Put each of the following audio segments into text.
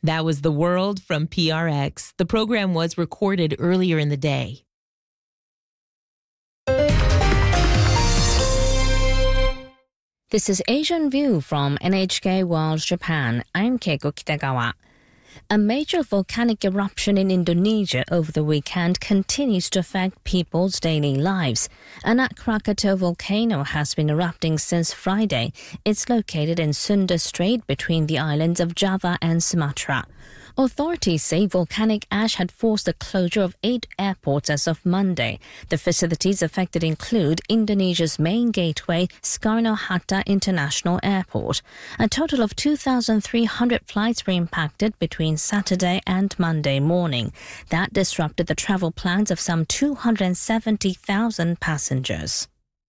That was The World from PRX. The program was recorded earlier in the day. This is Asian View from NHK World Japan. I'm Keiko Kitagawa. A major volcanic eruption in Indonesia over the weekend continues to affect people's daily lives. Anak Krakatau volcano has been erupting since Friday. It's located in Sunda Strait between the islands of Java and Sumatra. Authorities say volcanic ash had forced the closure of 8 airports as of Monday. The facilities affected include Indonesia's main gateway, Soekarno-Hatta International Airport. A total of 2,300 flights were impacted between Saturday and Monday morning. That disrupted the travel plans of some 270,000 passengers.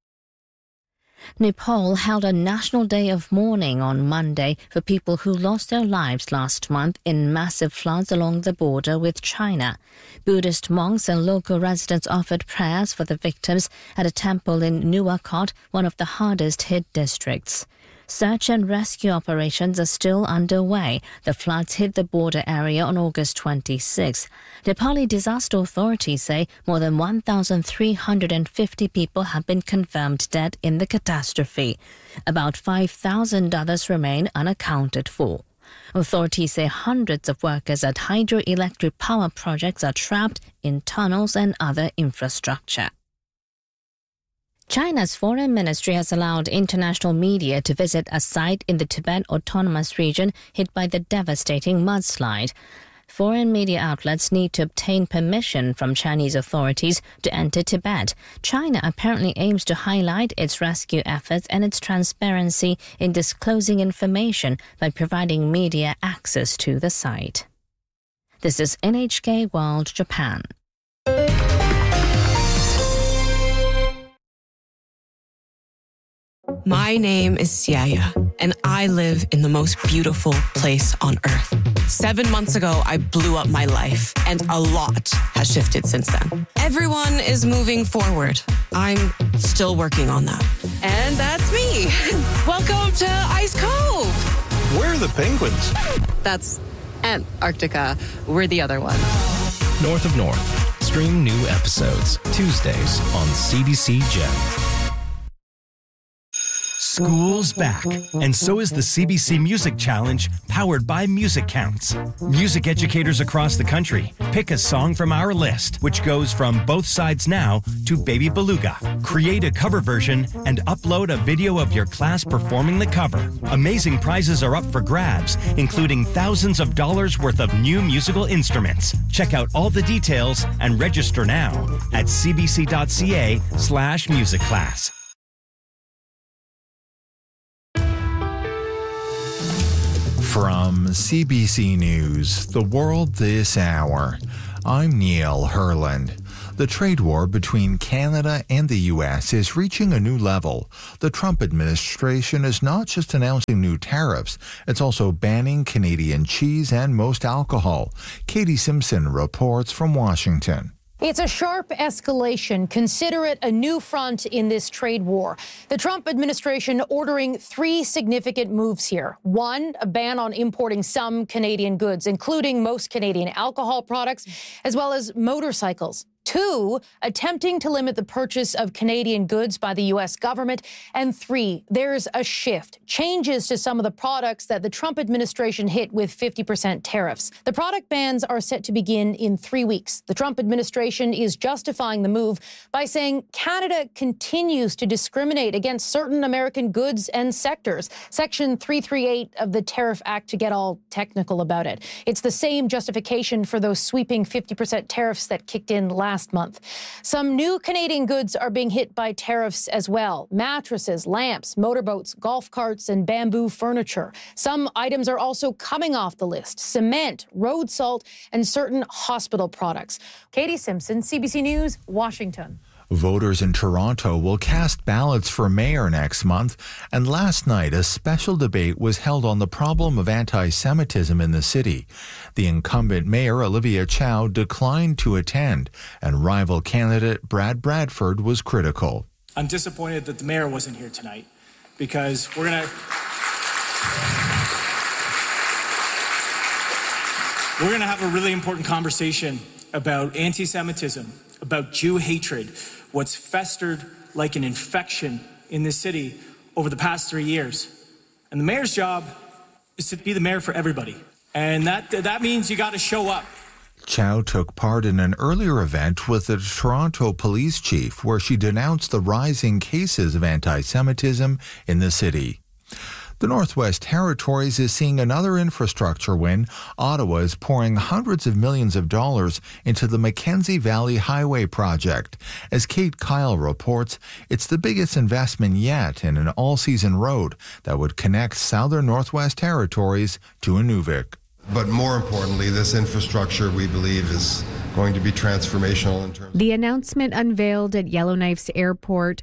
Nepal held a national day of mourning on Monday for people who lost their lives last month in massive floods along the border with China. Buddhist monks and local residents offered prayers for the victims at a temple in Nuwakot, one of the hardest-hit districts. Search and rescue operations are still underway. The floods hit the border area on August 26. Nepali disaster authorities say more than 1,350 people have been confirmed dead in the catastrophe. About 5,000 others remain unaccounted for. Authorities say hundreds of workers at hydroelectric power projects are trapped in tunnels and other infrastructure. China's foreign ministry has allowed international media to visit a site in the Tibet Autonomous Region hit by the devastating mudslide. Foreign media outlets need to obtain permission from Chinese authorities to enter Tibet. China apparently aims to highlight its rescue efforts and its transparency in disclosing information by providing media access to the site. This is NHK World Japan. My name is Siaya, and I live in the most beautiful place on earth. 7 months ago, I blew up my life, and a lot has shifted since then. Everyone is moving forward. I'm still working on that. And that's me. Welcome to Ice Cove. Where are the penguins? That's Antarctica. We're the other one. North of North. Stream new episodes Tuesdays on CBC Gem. School's back, and so is the CBC Music Challenge, powered by Music Counts. Music educators across the country pick a song from our list, which goes from Both Sides Now to Baby Beluga. Create a cover version and upload a video of your class performing the cover. Amazing prizes are up for grabs, including thousands of dollars worth of new musical instruments. Check out all the details and register now at cbc.ca/musicclass. From CBC News, The World This Hour, I'm Neil Herland. The trade war between Canada and the U.S. is reaching a new level. The Trump administration is not just announcing new tariffs, it's also banning Canadian cheese and most alcohol. Katie Simpson reports from Washington. It's a sharp escalation. Consider it a new front in this trade war. The Trump administration ordering 3 significant moves here. 1, a ban on importing some Canadian goods, including most Canadian alcohol products, as well as motorcycles. 2, attempting to limit the purchase of Canadian goods by the U.S. government. And 3, there's a shift, changes to some of the products that the Trump administration hit with 50% tariffs. The product bans are set to begin in 3 weeks. The Trump administration is justifying the move by saying Canada continues to discriminate against certain American goods and sectors. Section 338 of the Tariff Act, to get all technical about it. It's the same justification for those sweeping 50% tariffs that kicked in last month. Some new Canadian goods are being hit by tariffs as well. Mattresses, lamps, motorboats, golf carts, and bamboo furniture. Some items are also coming off the list. Cement, road salt, and certain hospital products. Katie Simpson, CBC News, Washington. Voters in Toronto will cast ballots for mayor next month, and last night a special debate was held on the problem of anti-Semitism in the city. The incumbent mayor, Olivia Chow, declined to attend, and rival candidate Brad Bradford was critical. I'm disappointed that the mayor wasn't here tonight, because we're going to... We're going to have a really important conversation about anti-Semitism, about Jew hatred, what's festered like an infection in this city over the past 3 years. And the mayor's job is to be the mayor for everybody. And that means you got to show up. Chow took part in an earlier event with the Toronto police chief where she denounced the rising cases of anti-Semitism in the city. The Northwest Territories is seeing another infrastructure win. Ottawa is pouring hundreds of millions of dollars into the Mackenzie Valley Highway project. As Kate Kyle reports, it's the biggest investment yet in an all-season road that would connect southern Northwest Territories to Inuvik. But more importantly, this infrastructure, we believe, is going to be transformational in terms. The announcement unveiled at Yellowknife's airport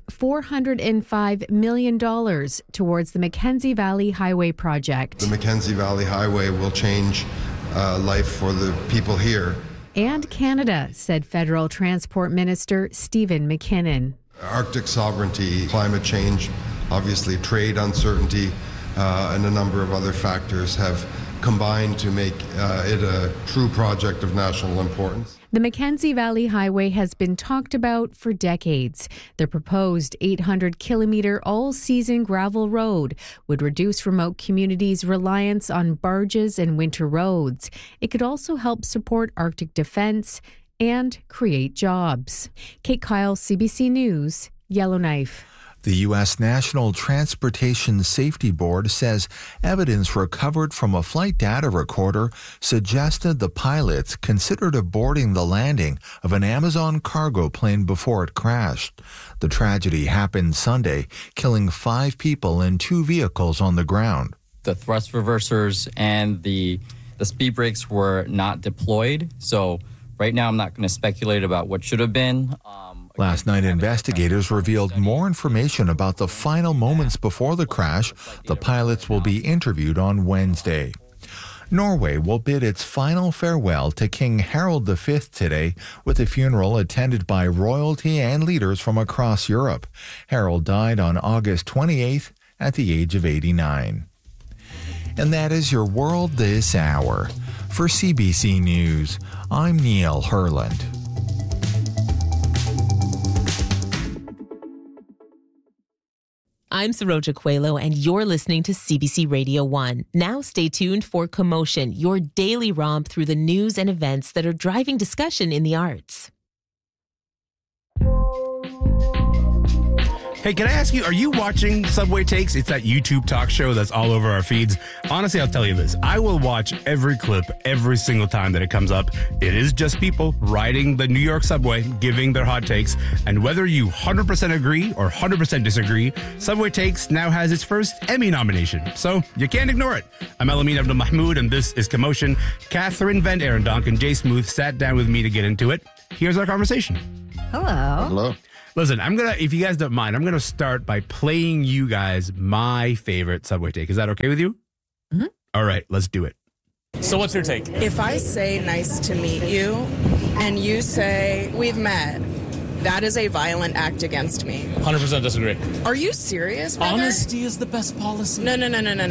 $405 million towards the Mackenzie Valley Highway project. The Mackenzie Valley Highway will change life for the people here. And Canada, said Federal Transport Minister Stephen McKinnon. Arctic sovereignty, climate change, obviously trade uncertainty, and a number of other factors have combined to make it a true project of national importance. The Mackenzie Valley Highway has been talked about for decades. The proposed 800-kilometer all-season gravel road would reduce remote communities' reliance on barges and winter roads. It could also help support Arctic defense and create jobs. Kate Kyle, CBC News, Yellowknife. The U.S. National Transportation Safety Board says evidence recovered from a flight data recorder suggested the pilots considered aborting the landing of an Amazon cargo plane before it crashed. The tragedy happened Sunday, killing 5 people and 2 vehicles on the ground. The thrust reversers and the speed brakes were not deployed, so right now I'm not going to speculate about what should have been. Last night, investigators revealed more information about the final moments before the crash. The pilots will be interviewed on Wednesday. Norway will bid its final farewell to King Harald V today with a funeral attended by royalty and leaders from across Europe. Harald died on August 28th at the age of 89. And that is your World This Hour. For CBC News, I'm Neil Herland. I'm Saroja Coelho, and you're listening to CBC Radio 1. Now stay tuned for Commotion, your daily romp through the news and events that are driving discussion in the arts. Hey, can I ask you, are you watching Subway Takes? It's that YouTube talk show that's all over our feeds. Honestly, I'll tell you this. I will watch every clip every single time that it comes up. It is just people riding the New York subway, giving their hot takes. And whether you 100% agree or 100% disagree, Subway Takes now has its first Emmy nomination. So you can't ignore it. I'm Elamin Abdul Mahmoud, and this is Commotion. Catherine Van Arendonk and Jay Smooth sat down with me to get into it. Here's our conversation. Hello. Hello. Listen, if you guys don't mind, I'm going to start by playing you guys my favorite Subway take. Is that okay with you? Mm-hmm. All right, let's do it. So what's your take? If I say nice to meet you and you say we've met, that is a violent act against me. 100% disagree. Are you serious, brother? Honesty is the best policy. No.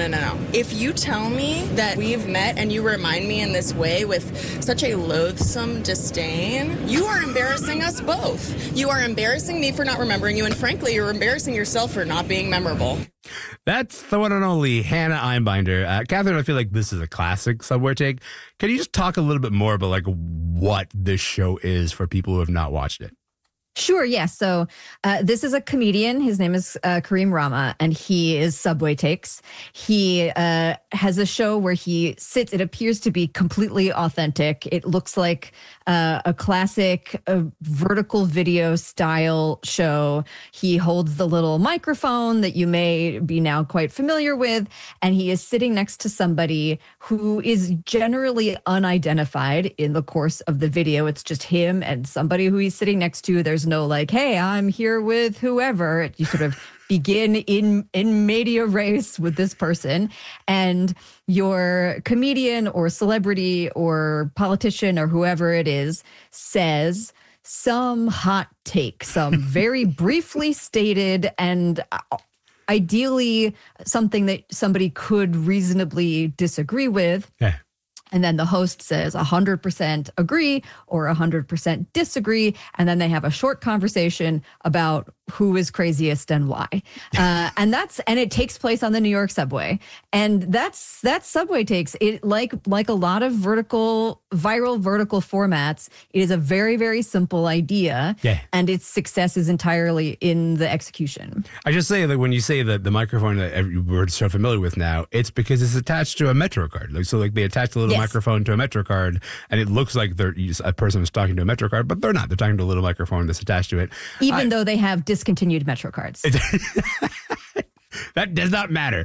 If you tell me that we've met and you remind me in this way with such a loathsome disdain, you are embarrassing us both. You are embarrassing me for not remembering you, and frankly, you're embarrassing yourself for not being memorable. That's the one and only Hannah Einbinder. Catherine, I feel like this is a classic Subway take. Can you just talk a little bit more about what this show is for people who have not watched it? Sure, yes. So this is a comedian. His name is Kareem Rama, and he is Subway Takes. He has a show where he sits. It appears to be completely authentic. It looks like a classic vertical video style show. He holds the little microphone that you may be now quite familiar with, and he is sitting next to somebody who is generally unidentified in the course of the video. It's just him and somebody who he's sitting next to. There's no hey, I'm here with whoever. You sort of begin in media res with this person, and your comedian or celebrity or politician or whoever it is says some hot take, some very briefly stated and ideally something that somebody could reasonably disagree with. Yeah. And then the host says 100% agree or 100% disagree. And then they have a short conversation about who is craziest and why. And it takes place on the New York subway. And that's Subway Takes. It like a lot of viral vertical formats, it is a very, very simple idea. Yeah. And its success is entirely in the execution. I just say that when you say that the microphone that we're so familiar with now, it's because it's attached to a Metro card. So they attach the little microphone to a Metro card, and it looks like a person is talking to a Metro card, but they're not. They're talking to a little microphone that's attached to it. Even though they have discontinued Metro cards. That does not matter.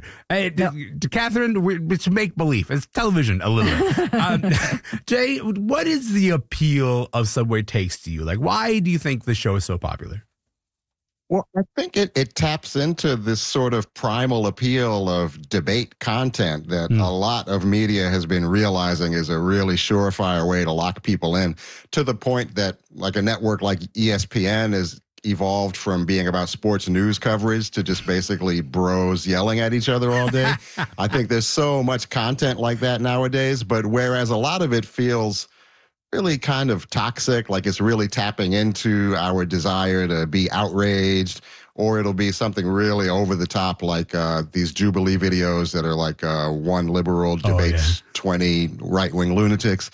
To Catherine, it's make-believe. It's television a little. Jay, what is the appeal of Subway Takes to you? Like, why do you think the show is so popular? Well, I think it taps into this sort of primal appeal of debate content that a lot of media has been realizing is a really surefire way to lock people in, to the point that like a network like ESPN is evolved from being about sports news coverage to just basically bros yelling at each other all day. I think there's so much content like that nowadays, but whereas a lot of it feels really kind of toxic, like it's really tapping into our desire to be outraged, or it'll be something really over the top, like these Jubilee videos that are like one liberal debates 20 right-wing lunatics.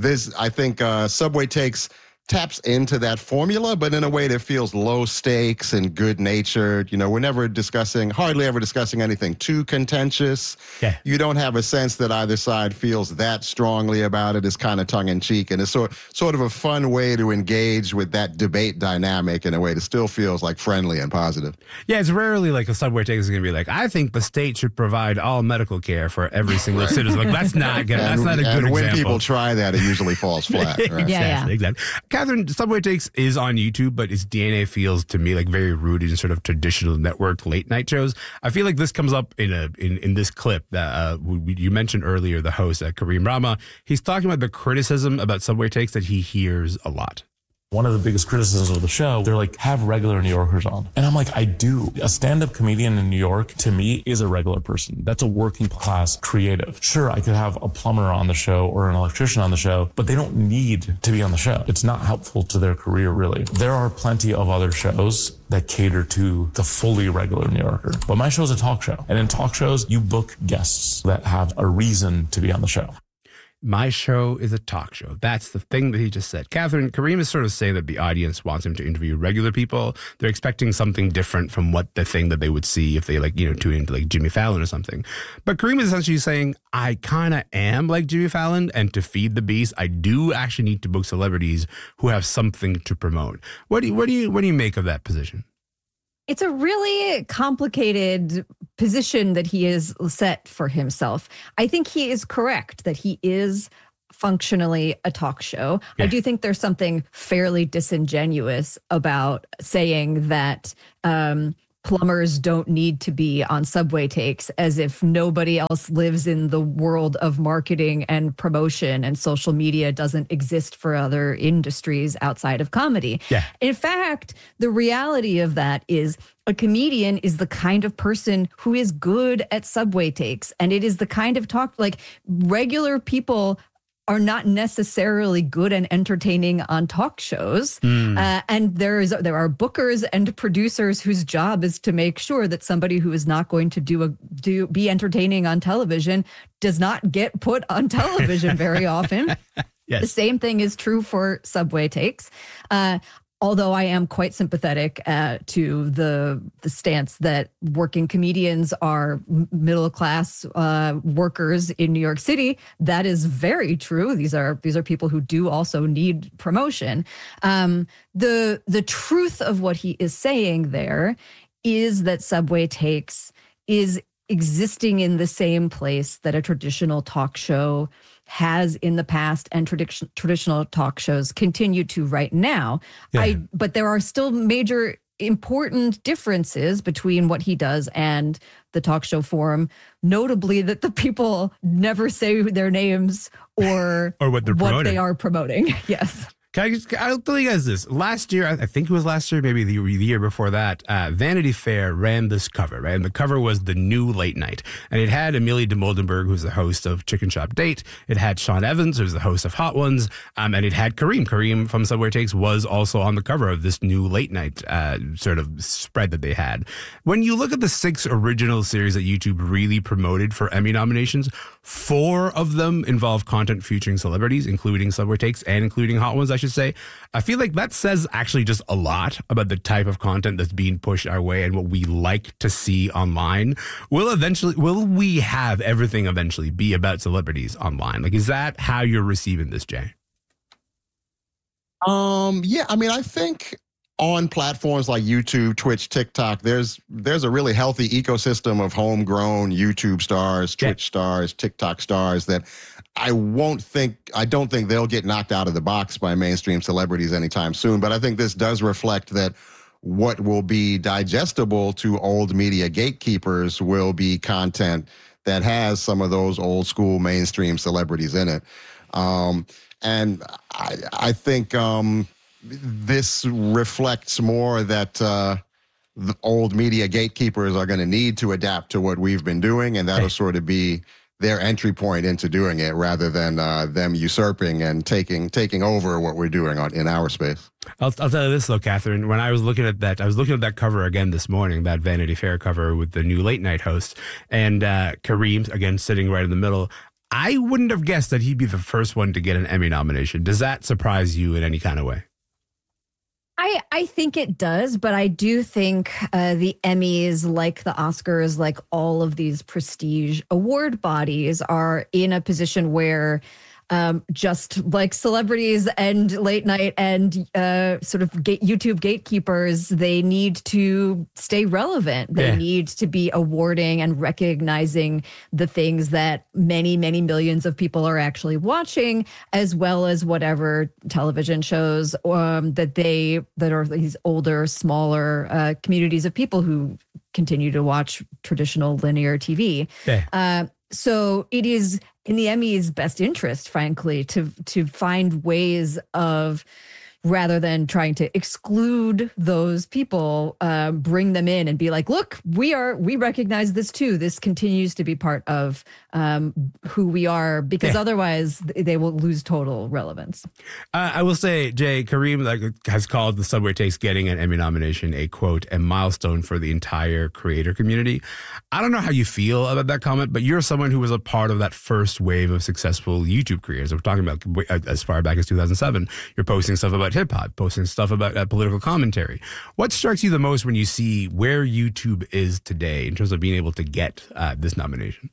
I think Subway Takes taps into that formula, but in a way that feels low stakes and good natured. We're hardly ever discussing anything too contentious. Yeah. You don't have a sense that either side feels that strongly about it. It's kind of tongue in cheek. And it's sort of a fun way to engage with that debate dynamic in a way that still feels like friendly and positive. Yeah, it's rarely like a Subway Takes is going to be like, I think the state should provide all medical care for every single citizen. Like, that's not good. That's not a good example. When people try that, it usually falls flat. Right? Exactly. Catherine, Subway Takes is on YouTube, but its DNA feels to me like very rooted in sort of traditional network late night shows. I feel like this comes up in this clip that you mentioned earlier, the host, Kareem Rama. He's talking about the criticism about Subway Takes that he hears a lot. One of the biggest criticisms of the show, they're like, have regular New Yorkers on. And I'm like, I do. A stand-up comedian in New York, to me, is a regular person. That's a working class creative. Sure, I could have a plumber on the show or an electrician on the show, but they don't need to be on the show. It's not helpful to their career, really. There are plenty of other shows that cater to the fully regular New Yorker. But my show is a talk show. And in talk shows, you book guests that have a reason to be on the show. My show is a talk show. That's the thing that he just said. Catherine, Kareem is sort of saying that the audience wants him to interview regular people. They're expecting something different from what the thing that they would see if they tune into like Jimmy Fallon or something. But Kareem is essentially saying, I kind of am like Jimmy Fallon, and to feed the beast, I do actually need to book celebrities who have something to promote. What do you make of that position? It's a really complicated position that he has set for himself. I think he is correct that he is functionally a talk show. Yeah. I do think there's something fairly disingenuous about saying that plumbers don't need to be on Subway Takes, as if nobody else lives in the world of marketing and promotion and social media doesn't exist for other industries outside of comedy. Yeah. In fact, the reality of that is a comedian is the kind of person who is good at Subway Takes, and it is the kind of talk, like, regular people are not necessarily good and entertaining on talk shows. And there are bookers and producers whose job is to make sure that somebody who is not going to be entertaining on television does not get put on television very often. Yes. The same thing is true for Subway Takes. Although I am quite sympathetic to the stance that working comedians are middle class workers in New York City, that is very true. These are people who do also need promotion. The truth of what he is saying there is that Subway Takes is existing in the same place that a traditional talk show has in the past, and traditional talk shows continue to right now. Yeah. But there are still major important differences between what he does and the talk show form, notably that the people never say their names or what they are promoting. Yes. I'll tell you guys this. Last year, I think it was last year, maybe the year before that, Vanity Fair ran this cover, right? And the cover was The New Late Night. And it had Amelia de Moldenberg, who's the host of Chicken Shop Date. It had Sean Evans, who's the host of Hot Ones. And it had Kareem. Kareem from Subway Takes was also on the cover of this New Late Night sort of spread that they had. When you look at the 6 original series that YouTube really promoted for Emmy nominations, 4 of them involve content featuring celebrities, including Subway Takes and including Hot Ones, I should say. I feel like that says actually just a lot about the type of content that's being pushed our way and what we like to see online. Will we have everything eventually be about celebrities online? Like, is that how you're receiving this, Jay? Yeah, I mean, I think on platforms like YouTube, Twitch, TikTok, there's a really healthy ecosystem of homegrown YouTube stars, Twitch stars, TikTok stars that I don't think they'll get knocked out of the box by mainstream celebrities anytime soon. But I think this does reflect that what will be digestible to old media gatekeepers will be content that has some of those old school mainstream celebrities in it. And I think this reflects more that the old media gatekeepers are going to need to adapt to what we've been doing, and that'll sort of be their entry point into doing it rather than them usurping and taking over what we're doing in our space. I'll tell you this though, Catherine, when I was looking at that cover again this morning, that Vanity Fair cover with the New Late Night host and Kareem, again, sitting right in the middle. I wouldn't have guessed that he'd be the first one to get an Emmy nomination. Does that surprise you in any kind of way? I think it does, but I do think the Emmys, like the Oscars, like all of these prestige award bodies, are in a position where just like celebrities and late night and sort of YouTube gatekeepers, they need to stay relevant. They need to be awarding and recognizing the things that many, many millions of people are actually watching, as well as whatever television shows that are these older, smaller communities of people who continue to watch traditional linear TV. So it is in the Emmys' best interest, frankly, to find ways of, rather than trying to exclude those people, bring them in and be like, look, we recognize this too. This continues to be part of who we are, because otherwise they will lose total relevance. I will say, Jay, Kareem has called the Subway Takes getting an Emmy nomination a, quote, a milestone for the entire creator community. I don't know how you feel about that comment, but you're someone who was a part of that first wave of successful YouTube creators. We're talking about as far back as 2007. You're posting stuff about hip hop, posting stuff about political commentary. What strikes you the most when you see where YouTube is today in terms of being able to get this nomination?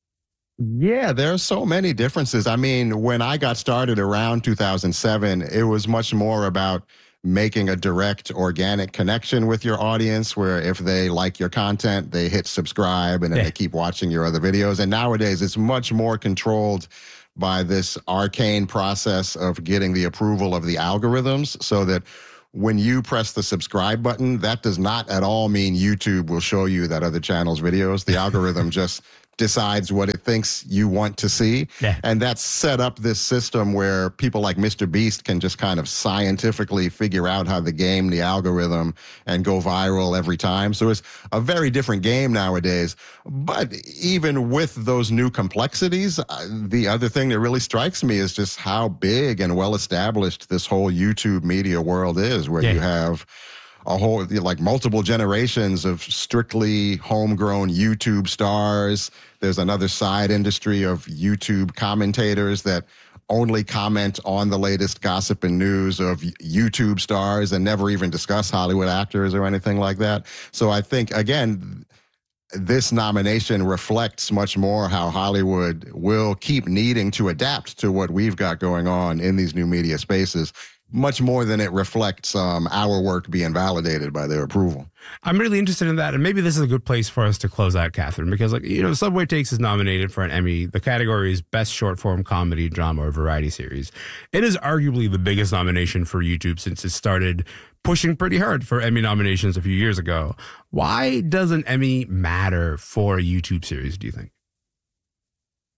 Yeah, there are so many differences. I mean, when I got started around 2007, it was much more about making a direct organic connection with your audience, where if they like your content, they hit subscribe and then they keep watching your other videos. And nowadays it's much more controlled by this arcane process of getting the approval of the algorithms, so that when you press the subscribe button, that does not at all mean YouTube will show you that other channel's videos. The algorithm just decides what it thinks you want to see. And that's set up this system where people like Mr. Beast can just kind of scientifically figure out how to game the algorithm and go viral every time. So it's a very different game nowadays. But even with those new complexities, the other thing that really strikes me is just how big and well established this whole YouTube media world is, where you have a whole, like, multiple generations of strictly homegrown YouTube stars. There's another side industry of YouTube commentators that only comment on the latest gossip and news of YouTube stars and never even discuss Hollywood actors or anything like that. So I think, again, this nomination reflects much more how Hollywood will keep needing to adapt to what we've got going on in these new media spaces, much more than it reflects our work being validated by their approval. I'm really interested in that, and maybe this is a good place for us to close out, Catherine, because, Subway Takes is nominated for an Emmy. The category is Best Short-Form Comedy, Drama, or Variety Series. It is arguably the biggest nomination for YouTube since it started pushing pretty hard for Emmy nominations a few years ago. Why does an Emmy matter for a YouTube series, do you think?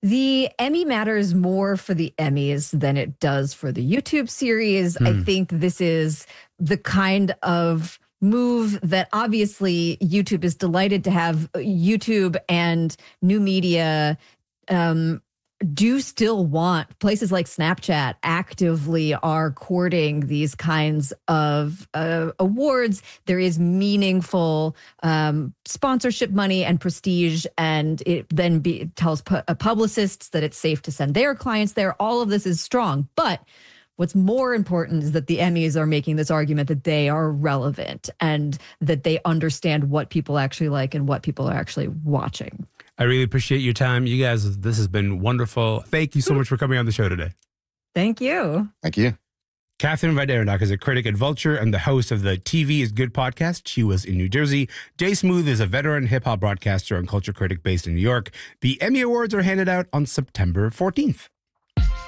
The Emmy matters more for the Emmys than it does for the YouTube series. I think this is the kind of move that obviously YouTube is delighted to have. YouTube and new media do still want, places like Snapchat actively are courting these kinds of awards. There is meaningful sponsorship money and prestige, and it then tells publicists that it's safe to send their clients there. All of this is strong, but what's more important is that the Emmys are making this argument that they are relevant and that they understand what people actually like and what people are actually watching. I really appreciate your time. You guys, this has been wonderful. Thank you so much for coming on the show today. Thank you. Thank you. Catherine Weiderenach is a critic at Vulture and the host of the TV is Good podcast. She was in New Jersey. Jay Smooth is a veteran hip-hop broadcaster and culture critic based in New York. The Emmy Awards are handed out on September 14th.